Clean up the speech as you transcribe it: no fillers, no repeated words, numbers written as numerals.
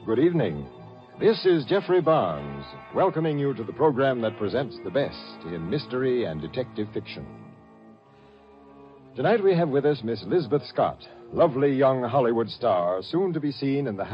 Good evening. This is Jeffrey Barnes, welcoming you to the program that presents the best in mystery and detective fiction. Tonight we have with us Miss Lisbeth Scott, lovely young Hollywood star, soon to be seen in the